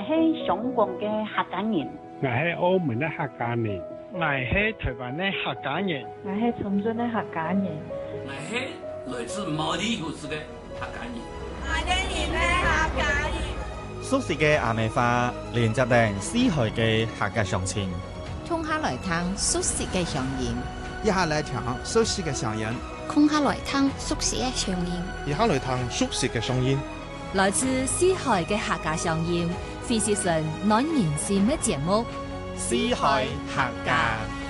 係香港嘅客家人， 我係澳門嘅客家人， 我係台灣嘅客家人， 我係長春嘅客家人， 我係來自毛里求斯嘅客家人， 我哋係客家人。 熟悉嘅阿美花，連接定四海嘅客家鄉親， 通下來聽熟悉嘅聲音， 一下來聽熟悉嘅聲音， 空下來聽熟悉嘅聲音， 一下來聽熟悉嘅聲音， 來自四海嘅客家聲音，飛時順暖人心嘅節目， 四海客家。